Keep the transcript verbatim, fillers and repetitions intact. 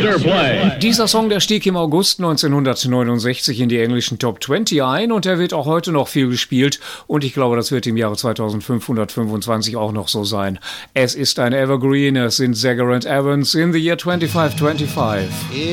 Master Play. Dieser Song, der stieg im August neunzehnhundertneunundsechzig in die englischen Top zwanzig ein und der wird auch heute noch viel gespielt und ich glaube, das wird im Jahre zweitausendfünfhundertfünfundzwanzig auch noch so sein. Es ist ein Evergreen, es sind Zager and Evans in the Year twenty-five twenty-five.